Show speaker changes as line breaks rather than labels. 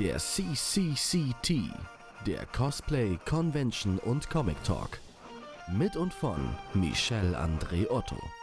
Der CCCT, der Cosplay, Convention und Comic Talk. Mit und von Michel André Otto.